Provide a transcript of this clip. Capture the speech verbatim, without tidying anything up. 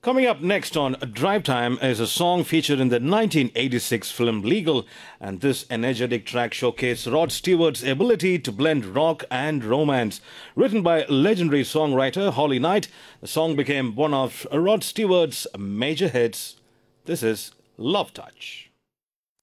Coming up next on Drive Time is a song featured in the nineteen eighty-six film Legal, and this energetic track showcased Rod Stewart's ability to blend rock and romance. Written by legendary songwriter Holly Knight, the song became one of Rod Stewart's major hits. This is Love Touch.